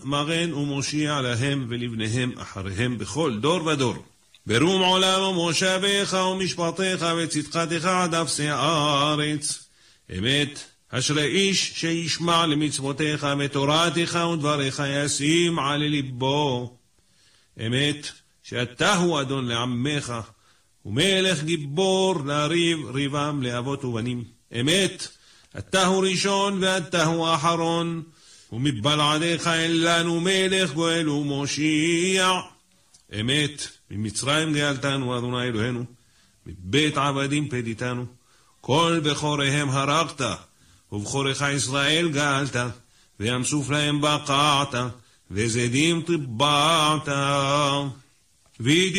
מגן ומושיע להם ולבניהם אחריהם בכל דור ודור. ברום עולם ומושבך ומשפטיך וצדקתך עד אפסי הארץ. אמת, אשרי איש שישמע למצוותיך ותורתך ודבריך ישים על ליבו. אמת, שאתה הוא אדון לעמך, ומלך גיבור לריב ריבם לאבות ובנים. אמת, אתה הוא ראשון ואתה הוא אחרון, ומבלעדיך אין לנו מלך גואל ומושיע. אמת, ממצרים גאלתנו אדוני אלוהינו, מבית עבדים פדיתנו, כל בכוריהם הרגת, ובכורך ישראל גאלת, וים סוף להם בקעת, וזדים טבעת.